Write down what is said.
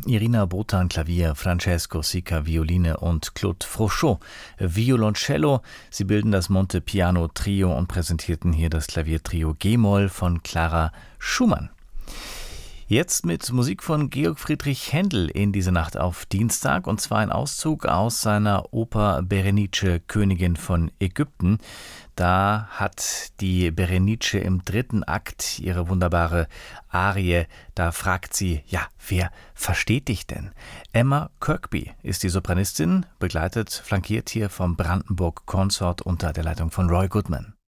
Irina Botan Klavier, Francesco Sica Violine und Claude Frochot Violoncello. Sie bilden das Montepiano Trio und präsentierten hier das Klaviertrio G-Moll von Clara Schumann. Jetzt mit Musik von Georg Friedrich Händel in diese Nacht auf Dienstag, und zwar ein Auszug aus seiner Oper Berenice, Königin von Ägypten. Da hat die Berenice im 3. Akt ihre wunderbare Arie. Da fragt sie, ja, wer versteht dich denn? Emma Kirkby ist die Sopranistin, begleitet, flankiert hier vom Brandenburg Consort unter der Leitung von Roy Goodman.